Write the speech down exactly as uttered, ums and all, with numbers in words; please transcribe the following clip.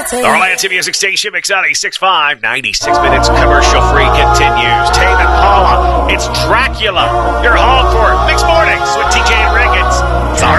The Orlando Music Station, Mix ninety-six point five, ninety-six minutes commercial-free continues. Tame Impala, it's Dracula. You're home for Mixed Mornings with T J and Riggins.